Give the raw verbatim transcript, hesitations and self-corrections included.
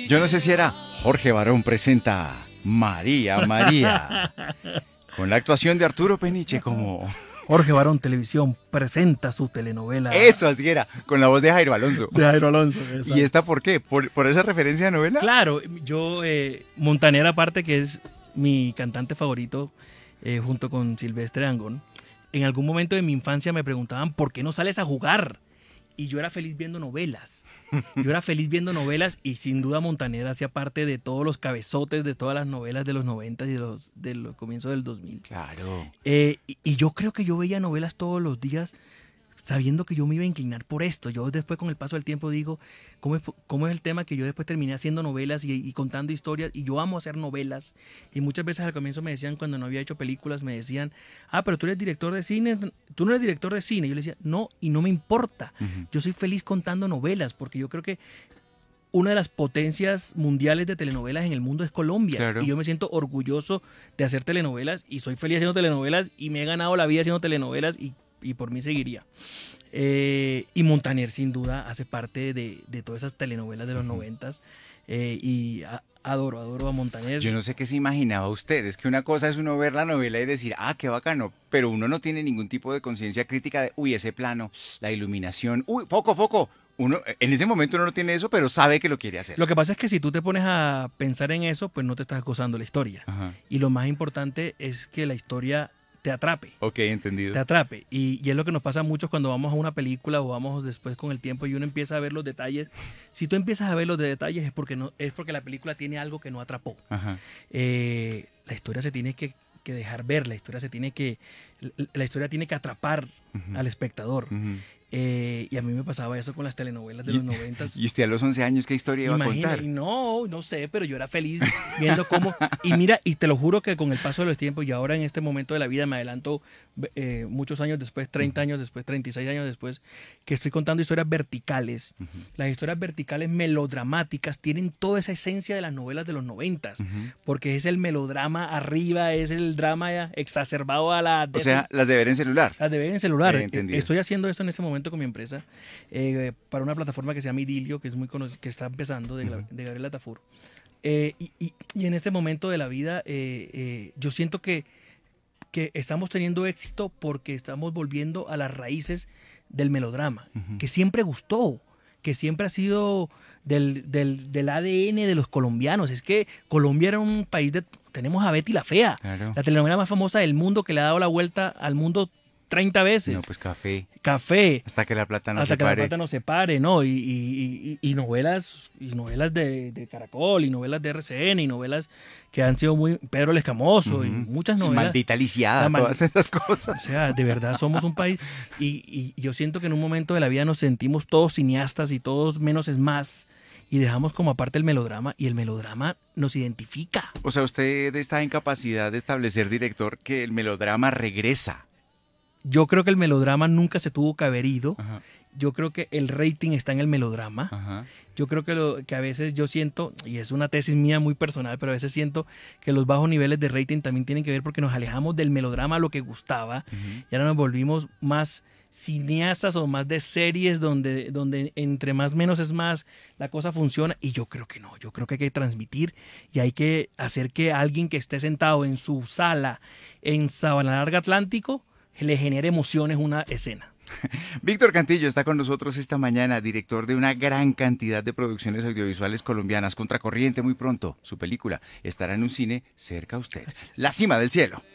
Yo no sé si era Jorge Barón presenta María María, con la actuación de Arturo Peniche como... Jorge Barón Televisión presenta su telenovela. Eso, así era, con la voz de Jairo Alonso. De Jairo Alonso. Exacto. ¿Y esta por qué? ¿Por, por esa referencia a novela? Claro, yo, eh, Montaner aparte, que es mi cantante favorito, eh, junto con Silvestre Dangond, en algún momento de mi infancia me preguntaban ¿por qué no sales a jugar? Y yo era feliz viendo novelas. Yo era feliz viendo novelas y sin duda Montaner hacía parte de todos los cabezotes de todas las novelas de los noventa y de los, de los comienzos del dos mil. Claro. Eh, y, y yo creo que yo veía novelas todos los días sabiendo que yo me iba a inclinar por esto. Yo después con el paso del tiempo digo, ¿cómo es, cómo es el tema que yo después terminé haciendo novelas y, y contando historias? Y yo amo hacer novelas. Y muchas veces al comienzo me decían, cuando no había hecho películas, me decían, ah, pero tú eres director de cine, tú no eres director de cine. Yo les decía, no, y no me importa. Uh-huh. Yo soy feliz contando novelas, porque yo creo que una de las potencias mundiales de telenovelas en el mundo es Colombia. Claro. Y yo me siento orgulloso de hacer telenovelas y soy feliz haciendo telenovelas y me he ganado la vida haciendo telenovelas y y por mí seguiría. Eh, y Montaner sin duda hace parte de, de todas esas telenovelas de los noventas eh, y a, adoro, adoro a Montaner. Yo no sé qué se imaginaba usted, es que una cosa es uno ver la novela y decir, ah, qué bacano, pero uno no tiene ningún tipo de conciencia crítica de, uy, ese plano, la iluminación, uy, foco, foco. Uno, en ese momento uno no tiene eso, pero sabe que lo quiere hacer. Lo que pasa es que si tú te pones a pensar en eso, pues no te estás gozando la historia. Ajá. Y lo más importante es que la historia te atrape. Ok, entendido. Te atrape. Y, y es lo que nos pasa a muchos cuando vamos a una película o vamos después con el tiempo y uno empieza a ver los detalles. Si tú empiezas a ver los detalles es porque, no, es porque la película tiene algo que no atrapó. Ajá. Eh, la historia se tiene que, que dejar ver, la historia se tiene que, la historia tiene que atrapar uh-huh. al espectador. Uh-huh. Eh, y a mí me pasaba eso con las telenovelas de los noventas. ¿Y usted a los once años qué historia iba Imagina, a contar? No, no sé, pero yo era feliz viendo cómo... Y mira, y te lo juro que con el paso de los tiempos y ahora en este momento de la vida me adelanto eh, muchos años después, treinta años después, treinta y seis años después, que estoy contando historias verticales. Uh-huh. Las historias verticales melodramáticas tienen toda esa esencia de las novelas de los noventas, uh-huh. porque es el melodrama arriba, es el drama exacerbado a la... O sea, las de ver en celular. Las de ver en celular. Eh, estoy haciendo eso en este momento con mi empresa eh, para una plataforma que se llama Idilio, que es muy conocida, que está empezando, de, uh-huh. de Gabriela Tafur. Eh, y, y, y en este momento de la vida eh, eh, yo siento que, que estamos teniendo éxito porque estamos volviendo a las raíces del melodrama, uh-huh. que siempre gustó, que siempre ha sido del, del, del A D N de los colombianos. Es que Colombia era un país de... Tenemos a Betty la Fea, claro. La telenovela más famosa del mundo que le ha dado la vuelta al mundo treinta veces. No, pues Café. Café. Hasta que la plata no hasta se que pare. la plata no se pare, ¿no? Y, y, y, y novelas, y novelas de, de Caracol, y novelas de R C N, y novelas que han sido muy... Pedro el Escamoso, uh-huh. y muchas novelas. Maldita lisiada, mal... todas esas cosas. O sea, de verdad somos un país... Y, y yo siento que en un momento de la vida nos sentimos todos cineastas y todos menos es más... Y dejamos como aparte el melodrama, y el melodrama nos identifica. O sea, usted está en capacidad de establecer, director, que el melodrama regresa. Yo creo que el melodrama nunca se tuvo que haber ido. Ajá. Yo creo que el rating está en el melodrama. Ajá. Yo creo que, lo, que a veces yo siento, y es una tesis mía muy personal, pero a veces siento que los bajos niveles de rating también tienen que ver porque nos alejamos del melodrama, lo que gustaba, uh-huh. y ahora nos volvimos más cineastas o más de series donde, donde entre más menos es más, la cosa funciona. Y yo creo que no, yo creo que hay que transmitir y hay que hacer que alguien que esté sentado en su sala en Sabana Larga Atlántico le genere emociones una escena. Víctor Cantillo está con nosotros esta mañana, director de una gran cantidad de producciones audiovisuales colombianas. Contracorriente muy pronto, su película estará en un cine cerca a usted. La cima del cielo.